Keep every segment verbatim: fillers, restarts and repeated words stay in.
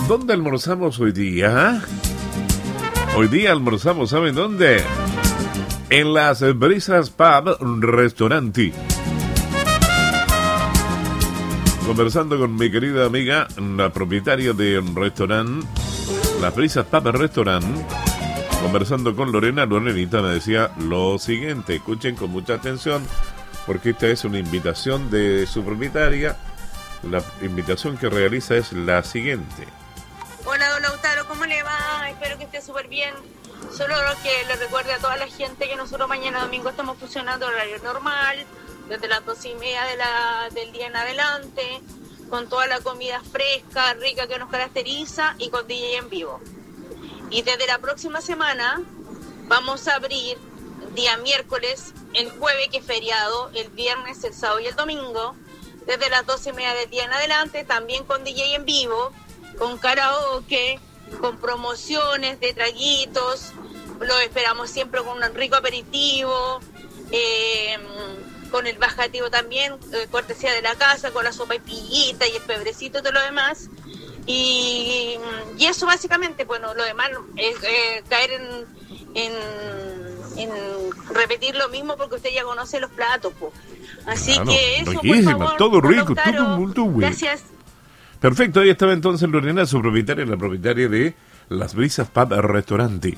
¿Dónde almorzamos hoy día? Hoy día almorzamos, ¿saben dónde? En Las Brisas Pub Restaurante. Conversando con mi querida amiga, la propietaria del restaurante Las Brisas Pub Restaurant, conversando con Lorena, Lorenita me decía lo siguiente, escuchen con mucha atención, porque esta es una invitación de su propietaria. La invitación que realiza es la siguiente. Hola, don Lautaro, ¿cómo le va? Espero que esté súper bien. Solo que le recuerde a toda la gente que nosotros mañana domingo estamos funcionando en horario normal, desde las doce y media de la, del día en adelante, con toda la comida fresca, rica que nos caracteriza y con D J en vivo. Y desde la próxima semana vamos a abrir día miércoles, el jueves que es feriado, el viernes, el sábado y el domingo, desde las doce y media del día en adelante, también con D J en vivo, con karaoke, con promociones de traguitos. Lo esperamos siempre con un rico aperitivo, eh, con el bajativo también, eh, cortesía de la casa, con la sopa y pillita y el pebrecito y todo lo demás. Y, y eso básicamente, bueno, lo demás es eh, caer en, en, en repetir lo mismo porque usted ya conoce los platos, po. Así claro, que eso, riquísima, por favor, todo rico, Lautaro, todo muy bueno. Gracias. Perfecto, ahí estaba entonces Lorena, su propietaria, la propietaria de Las Brisas Pub Restaurante.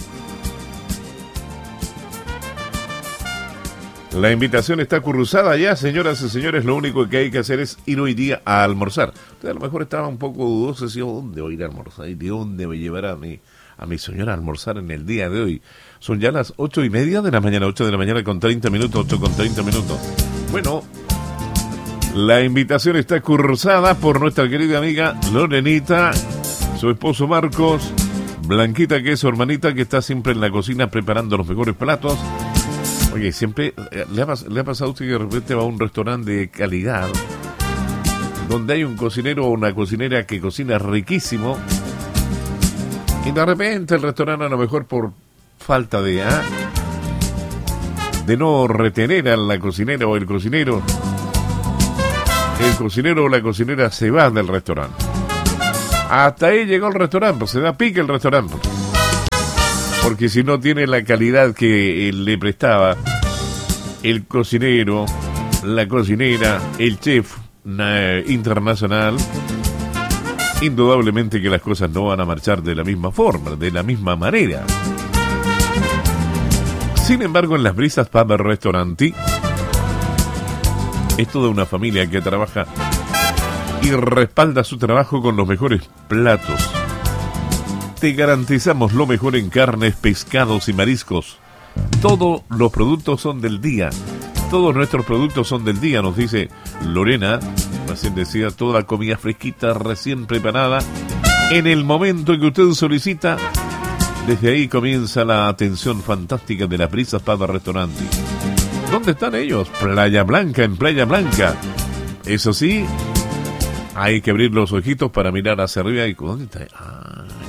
La invitación está cruzada ya, señoras y señores. Lo único que hay que hacer es ir hoy día a almorzar. Usted a lo mejor estaba un poco dudoso, decía, ¿dónde voy a ir a almorzar? ¿De dónde me llevará a mi, a mi señora a almorzar en el día de hoy? Son ya las ocho y media de la mañana, ocho de la mañana con treinta minutos, ocho con treinta minutos. Bueno, la invitación está cruzada por nuestra querida amiga Lorenita, su esposo Marcos, Blanquita, que es su hermanita, que está siempre en la cocina preparando los mejores platos. Oye, siempre le ha, le ha pasado a usted que de repente va a un restaurante de calidad donde hay un cocinero o una cocinera que cocina riquísimo y de repente el restaurante, a lo mejor por falta de ¿eh? de no retener a la cocinera o el cocinero, el cocinero o la cocinera se va del restaurante. Hasta ahí llegó el restaurante, se da pique el restaurante. Porque si no tiene la calidad que le prestaba el cocinero, la cocinera, el chef eh, internacional, indudablemente que las cosas no van a marchar de la misma forma, de la misma manera. Sin embargo, en Las Brisas Pub Restaurante es toda una familia que trabaja y respalda su trabajo con los mejores platos. Te garantizamos lo mejor en carnes, pescados y mariscos. Todos los productos son del día. Todos nuestros productos son del día, nos dice Lorena. Recién decía, toda comida fresquita, recién preparada. En el momento en que usted solicita, desde ahí comienza la atención fantástica de Las Brisas Pub Restaurante. ¿Dónde están ellos? Playa Blanca, en Playa Blanca. Eso sí, hay que abrir los ojitos para mirar hacia arriba. y ¿Dónde está? Ah,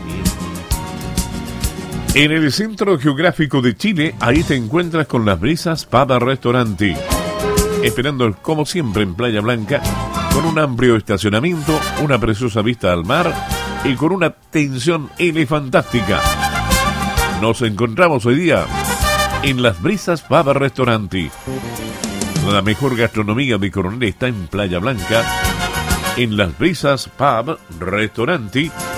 en el centro geográfico de Chile, ahí te encuentras con Las Brisas Pub Restaurante. Esperando, como siempre, en Playa Blanca, con un amplio estacionamiento, una preciosa vista al mar y con una atención elefantástica. Nos encontramos hoy día en Las Brisas Pub Restaurante. La mejor gastronomía de Coronel está en Playa Blanca, en Las Brisas Pub Restaurante.